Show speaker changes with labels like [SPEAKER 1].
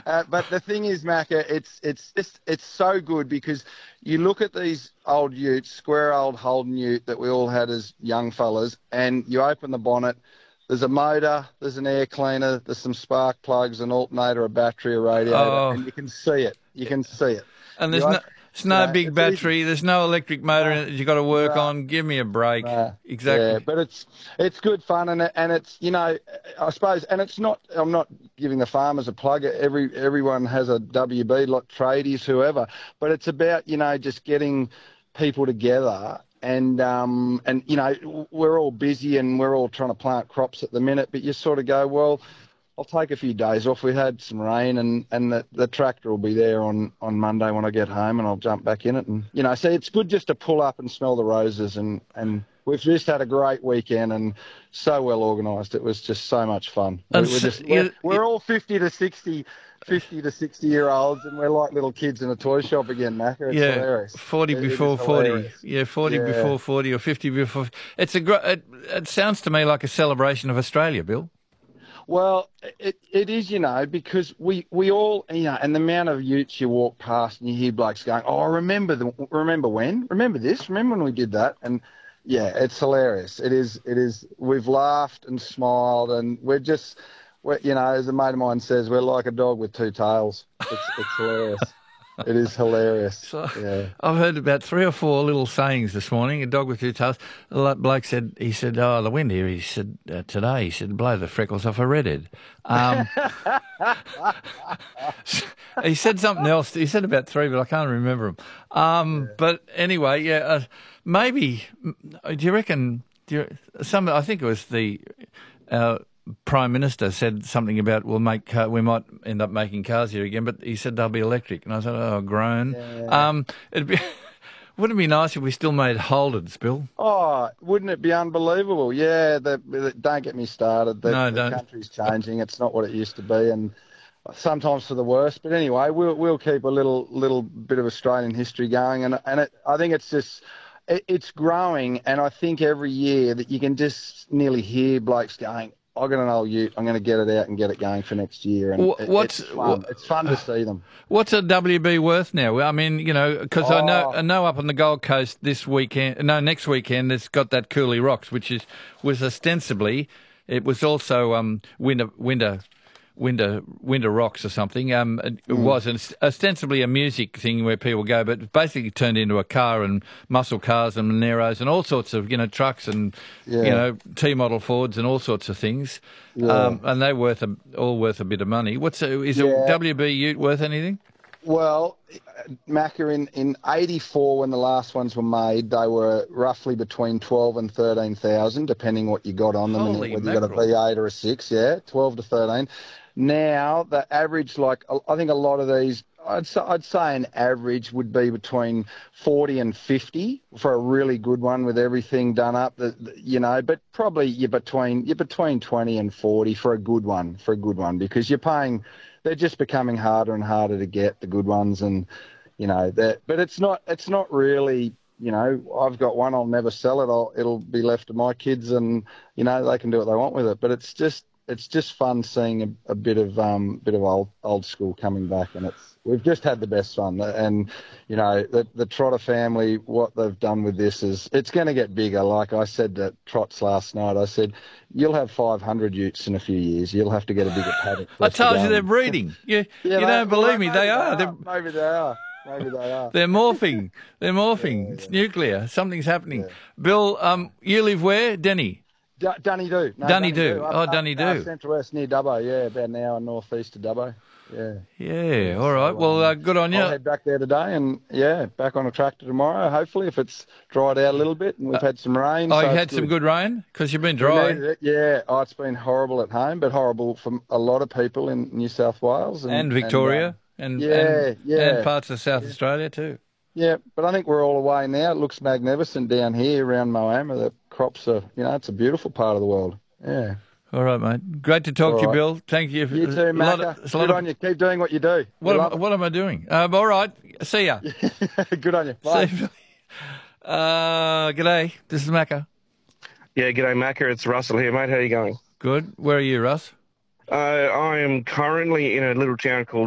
[SPEAKER 1] But the thing is, Macca, it's so good because you look at these old utes, square old Holden ute that we all had as young fellas, and you open the bonnet. There's a motor, there's an air cleaner, there's some spark plugs, an alternator, a battery, a radiator, and you can see it. You can see it.
[SPEAKER 2] And there's no big battery.
[SPEAKER 1] Easy.
[SPEAKER 2] There's no electric motor in it that you've got to work on. Give me a break. Exactly.
[SPEAKER 1] Yeah, but it's good fun, and it's, you know, I suppose, and it's not. I'm not giving the farmers a plug. Everyone has a WB, like tradies, whoever. But it's about, you know, just getting people together. And you know, we're all busy and we're all trying to plant crops at the minute, but you sort of go, well, I'll take a few days off. We had some rain, and the tractor will be there on Monday when I get home, and I'll jump back in it. And, you know, so it's good just to pull up and smell the roses. And we've just had a great weekend and so well organised. It was just so much fun. We're all 50 to 60-year-olds, and we're like little kids in a toy shop again, Macca. It's hilarious.
[SPEAKER 2] 40 before 40. Yeah, 40 before 40 or 50 before. It sounds to me like a celebration of Australia, Bill.
[SPEAKER 1] Well, it is, you know, because we all, you know, and the amount of utes you walk past and you hear blokes going, oh, remember when? Remember this? Remember when we did that? And, yeah, it's hilarious. It is. We've laughed and smiled, and you know, as a mate of mine says, we're like a dog with two tails. It's hilarious. It is hilarious.
[SPEAKER 2] So,
[SPEAKER 1] yeah.
[SPEAKER 2] I've heard about 3 or 4 little sayings this morning. A dog with two tails. The bloke said, oh, the wind here, he said, today, he said, blow the freckles off a redhead. He said something else. He said about 3, but I can't remember them. But anyway, maybe, do you reckon, I think it was the Prime Minister said something about we might end up making cars here again, but he said they'll be electric, and I said, oh, groan. Yeah. Wouldn't it be nice if we still made Holdens, Bill?
[SPEAKER 1] Oh, wouldn't it be unbelievable? Yeah, don't get me started. The country's changing. It's not what it used to be, and sometimes for the worse. But anyway, we'll keep a little bit of Australian history going, and I think it's just. It's growing, and I think every year that you can just nearly hear blokes going, I've got an old ute, I'm going to get it out and get it going for next year. And it's fun. It's fun to see them.
[SPEAKER 2] What's a WB worth now? I mean, you know, because I know up on the Gold Coast next weekend, it's got that Cooley Rocks, which was ostensibly, it was also Winter Rocks or something. It was ostensibly a music thing where people go, but basically turned into a car and muscle cars and Moneros and all sorts of, you know, trucks and, you know, T-model Fords and all sorts of things. Yeah. And they're all worth a bit of money. Is a WB ute worth anything?
[SPEAKER 1] Well, Macca, in 84, when the last ones were made, they were roughly between 12 and 13,000, depending what you got on them, and whether you got a V8 or a 6, 12 to 13. Now, the average, I think a lot of these, I'd say an average would be between 40 and 50 for a really good one with everything done up, you know, but probably you're between 20 and 40 for a good one, because they're just becoming harder and harder to get, the good ones, and, you know, but it's not really, you know, I've got one, I'll never sell it, it'll be left to my kids, and, you know, they can do what they want with it, but it's just fun seeing a bit of old school coming back, and we've just had the best fun. And, you know, the Trotter family, what they've done with this it's going to get bigger. Like I said to Trots last night, I said, you'll have 500 utes in a few years. You'll have to get a bigger paddock.
[SPEAKER 2] I told you they're breeding. You don't believe me. They are.
[SPEAKER 1] Maybe they are. Maybe they are.
[SPEAKER 2] They're morphing. Yeah. It's nuclear. Something's happening. Yeah. Bill, you live where? Denny?
[SPEAKER 1] Dunnydoo.
[SPEAKER 2] Dunnydoo. Dunnydoo.
[SPEAKER 1] Central West, near Dubbo, about an hour northeast of Dubbo. Yeah.
[SPEAKER 2] Yeah, all right. Well, good on you.
[SPEAKER 1] I'll head back there today and, back on a tractor tomorrow, hopefully, if it's dried out a little bit and we've had some rain.
[SPEAKER 2] Oh, you had some good rain? Because you've been dry.
[SPEAKER 1] Yeah. Oh, it's been horrible at home, but horrible for a lot of people in New South Wales.
[SPEAKER 2] And Victoria. And parts of South Australia too.
[SPEAKER 1] Yeah, but I think we're all away now. It looks magnificent down here around Moama. The crops are, you know, it's a beautiful part of the world. Yeah.
[SPEAKER 2] All right, mate. Great to talk to you, Bill. Thank you.
[SPEAKER 1] You too, Macca. Good on you. Keep doing what you do.
[SPEAKER 2] What am I doing? All right. See ya.
[SPEAKER 1] Good on you. Bye.
[SPEAKER 2] See you. G'day. This is Macca.
[SPEAKER 3] Yeah, g'day, Macca. It's Russell here, mate. How you going?
[SPEAKER 2] Good. Where are you, Russ?
[SPEAKER 3] I am currently in a little town called